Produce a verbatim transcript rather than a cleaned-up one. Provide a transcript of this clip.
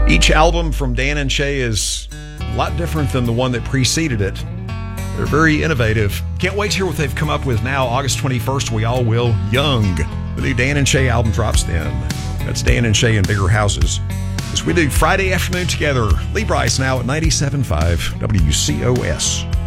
Each album from Dan and Shay is a lot different than the one that preceded it. They're very innovative. Can't wait to hear what they've come up with now. August twenty-first, we all will. Young. The new Dan and Shay album drops then. That's Dan and Shay in Bigger Houses. As we do Friday afternoon together. Lee Brice now at ninety-seven point five W C O S.